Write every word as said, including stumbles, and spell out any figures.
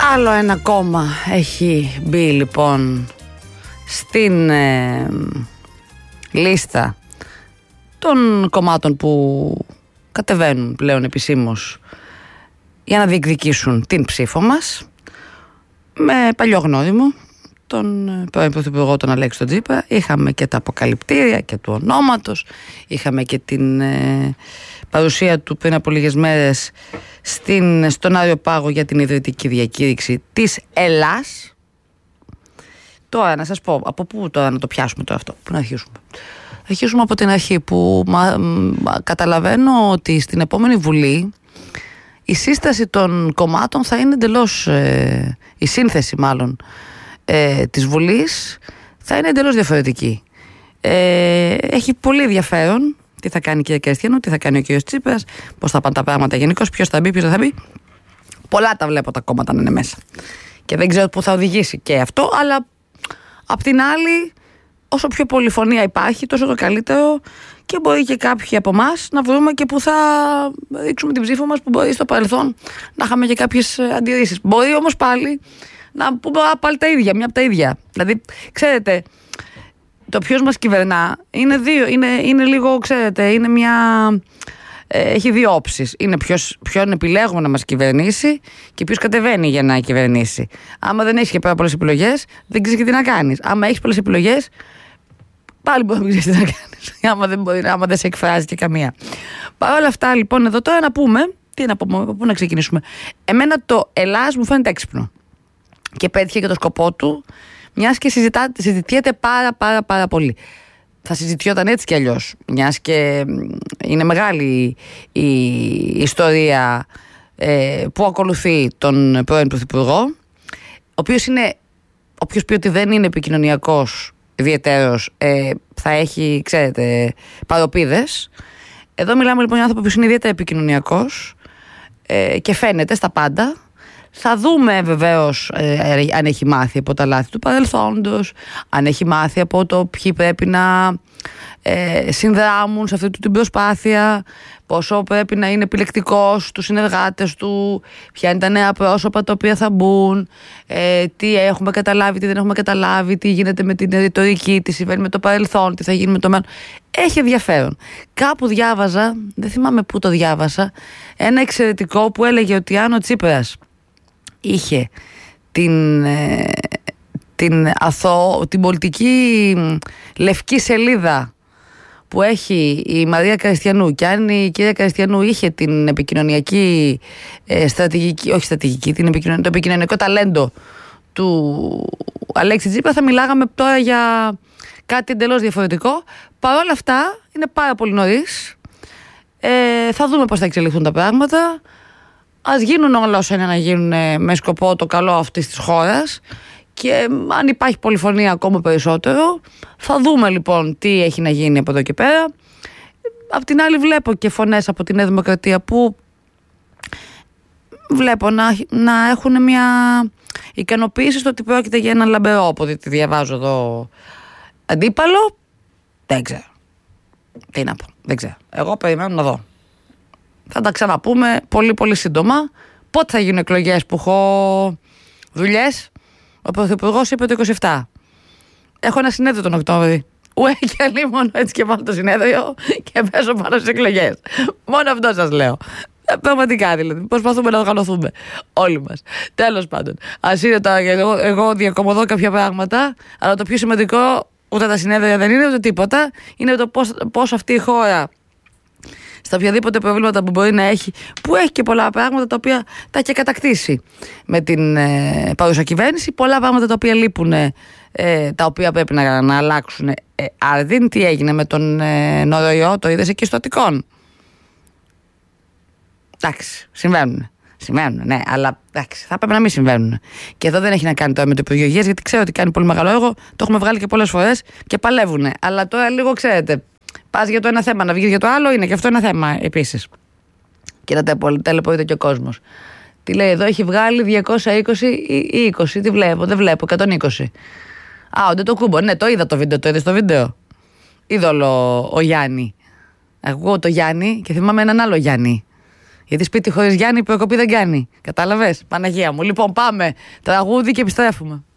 Άλλο ένα κόμμα έχει μπει λοιπόν στην ε, λίστα των κομμάτων που κατεβαίνουν πλέον επισήμως για να διεκδικήσουν την ψήφο μας, με παλιό γνώριμο τον πρώην Πρωθυπουργό τον Αλέξη τον Τσίπρα. Είχαμε και τα αποκαλυπτήρια και του ονόματος, είχαμε και την ε, παρουσία του πριν από λίγες μέρες στην, στον Άριο Πάγο για την ιδρυτική διακήρυξη της Ελλάς. Τώρα να σας πω, από πού τώρα να το πιάσουμε τώρα αυτό, πού να αρχίσουμε. Αρχίσουμε από την αρχή που μα, μα, καταλαβαίνω ότι στην επόμενη Βουλή η σύσταση των κομμάτων θα είναι εντελώς, ε, η σύνθεση μάλλον ε, της Βουλής θα είναι εντελώς διαφορετική. Ε, έχει πολύ ενδιαφέρον τι θα κάνει η κυρία Κριστιανού, τι θα κάνει ο κύριος Τσίπρας, πώς θα πάνε τα πράγματα γενικώς, ποιος θα μπει, ποιος δεν θα μπει. Πολλά τα βλέπω τα κόμματα να είναι μέσα. Και δεν ξέρω πού θα οδηγήσει και αυτό, αλλά απ' την άλλη, όσο πιο πολυφωνία υπάρχει, τόσο το καλύτερο, και μπορεί και κάποιοι από εμάς να βρούμε και που θα ρίξουμε την ψήφο μας, που μπορεί στο παρελθόν να είχαμε και κάποιες αντιρρήσεις. Μπορεί όμως πάλι να πούμε πάλι τα ίδια, μια από τα ίδια. Δηλαδή, ξέρετε, το ποιος μας κυβερνά είναι δύο, είναι, είναι λίγο, ξέρετε, είναι μια... Ε, έχει δύο όψεις. Είναι ποιος, ποιον επιλέγουμε να μας κυβερνήσει και ποιος κατεβαίνει για να κυβερνήσει. Άμα δεν έχεις και πέρα πολλές επιλογές, δεν ξέρεις και τι να κάνεις. Άμα έχεις πολλές επιλογές, πάλι μπορεί να μην ξέρεις τι να κάνεις. άμα, δεν μπορεί, άμα δεν σε εκφράζει και καμία. Παρ' όλα αυτά, λοιπόν, εδώ τώρα να πούμε, τι να πούμε, πού να ξεκινήσουμε. Εμένα το Ελλάς μου φαίνεται έξυπνο. Και πέτυχε και το σκοπό του, μιας και συζητά, συζητιέται πάρα πάρα πάρα πολύ. Θα συζητιόταν έτσι κι αλλιώς, μιας και είναι μεγάλη η ιστορία ε, που ακολουθεί τον πρώην Πρωθυπουργό, ο οποίος είναι, όποιος πει ότι δεν είναι επικοινωνιακός ιδιαιτέρως, ε, θα έχει, ξέρετε, παροπίδες. Εδώ μιλάμε λοιπόν για άνθρωπο που είναι ιδιαίτερα επικοινωνιακός ε, και φαίνεται στα πάντα. Θα δούμε βεβαίως ε, αν έχει μάθει από τα λάθη του παρελθόντος, αν έχει μάθει από το ποιοι πρέπει να ε, συνδράμουν σε αυτή την προσπάθεια, πόσο πρέπει να είναι επιλεκτικός στους συνεργάτες του, ποια είναι τα νέα πρόσωπα τα οποία θα μπουν, ε, τι έχουμε καταλάβει, τι δεν έχουμε καταλάβει, τι γίνεται με την ρητορική, τι συμβαίνει με το παρελθόν, τι θα γίνει με το μέλλον. Έχει ενδιαφέρον. Κάπου διάβαζα, δεν θυμάμαι πού το διάβασα, ένα εξαιρετικό που έλεγε ότι αν ο Τσίπρας είχε την, ε, την, αθώο, την πολιτική λευκή σελίδα που έχει η Μαρία Κριστιανού, και αν η κυρία Κριστιανού είχε την επικοινωνιακή ε, στρατηγική, όχι στρατηγική, την επικοινωνία, το επικοινωνιακό ταλέντο του Αλέξη Τσίπρα, θα μιλάγαμε τώρα για κάτι εντελώς διαφορετικό. Παρ' όλα αυτά είναι πάρα πολύ νωρίς. Ε, θα δούμε πώς θα εξελιχθούν τα πράγματα. Ας γίνουν όλα όσα είναι να γίνουν με σκοπό το καλό αυτής της χώρας, και αν υπάρχει πολυφωνία ακόμα περισσότερο. Θα δούμε λοιπόν τι έχει να γίνει από εδώ και πέρα. Απ' την άλλη βλέπω και φωνές από τη Νέα Δημοκρατία που βλέπω να, να έχουν μια ικανοποίηση στο ότι πρόκειται για ένα λαμπερό, οπότε τη διαβάζω εδώ, αντίπαλο. Δεν ξέρω. Τι να πω, δεν ξέρω. Εγώ περιμένω να δω. Θα τα ξαναπούμε πολύ πολύ σύντομα. Πότε θα γίνουν εκλογές που έχω δουλειές? Ο Πρωθυπουργός είπε το είκοσι επτά. Έχω ένα συνέδριο τον Οκτώβρη. Ουέ και αλλή μόνο έτσι και βάλω το συνέδριο και πέσω πάνω στις εκλογές. Μόνο αυτό σας λέω. Ε, πραγματικά δηλαδή. Προσπαθούμε να οργανωθούμε όλοι μας. Τέλος πάντων. Ας είναι τώρα, εγώ, εγώ διακομωδώ κάποια πράγματα, αλλά το πιο σημαντικό ούτε τα συνέδρια δεν είναι ούτε τίποτα. Είναι το πώς, πώς αυτή η χώρα, στα οποιαδήποτε προβλήματα που μπορεί να έχει, που έχει και πολλά πράγματα τα οποία τα έχει κατακτήσει με την ε, παρούσα κυβέρνηση, πολλά πράγματα τα οποία λείπουν, ε, τα οποία πρέπει να, να αλλάξουν. Ε, Άρδιν, τι έγινε με τον ε, νοροϊό, το είδες εκεί στο Αττικόν? Εντάξει, συμβαίνουν. Συμβαίνουν, ναι, αλλά εντάξει, θα πρέπει να μην συμβαίνουν. Και εδώ δεν έχει να κάνει τώρα με το Υπουργείο Υγείας, γιατί ξέρω ότι κάνει πολύ μεγάλο έργο, το έχουμε βγάλει και πολλές φορές και παλεύουν. Αλλά τώρα λίγο ξέρετε. Πας για το ένα θέμα, να βγεις για το άλλο, είναι και αυτό ένα θέμα επίσης. Και να ταλαιπωρείται και ο κόσμος. Τι λέει εδώ, έχει βγάλει διακόσια είκοσι ή είκοσι, τι βλέπω, δεν βλέπω, εκατόν είκοσι. Α, όντε το κούμπο, ναι, το είδα το βίντεο, το είδες το βίντεο. Είδωλο ο Γιάννη. Εγώ το Γιάννη και θυμάμαι έναν άλλο Γιάννη. Γιατί σπίτι χωρίς Γιάννη προκοπή δεν κάνει. Κατάλαβες, Παναγία μου. Λοιπόν, πάμε τραγούδι και επιστρέφουμε.